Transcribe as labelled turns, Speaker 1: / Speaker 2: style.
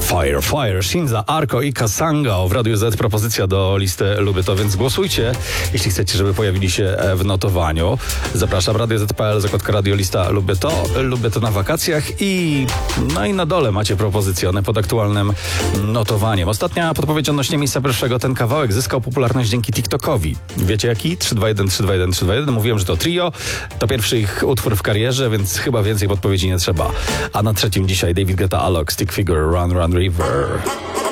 Speaker 1: Fire, Fire, Shinza, Arko i Kasanga w Radiu Z. Propozycja do listy Lubię To, więc głosujcie, jeśli chcecie, żeby pojawili się w notowaniu. Zapraszam, Radio Z.pl, zakładka Radio Lista Lubię To na wakacjach i na dole macie propozycje, one pod aktualnym notowaniem. Ostatnia podpowiedź odnośnie miejsca pierwszego. Ten kawałek zyskał popularność dzięki TikTokowi. Wiecie jaki? 321, 321, 321. Mówiłem, że to trio. To pierwszy ich utwór w karierze, więc chyba więcej podpowiedzi nie trzeba. A na trzecim dzisiaj David Guetta, Alok, Stick Figure, Run Run River.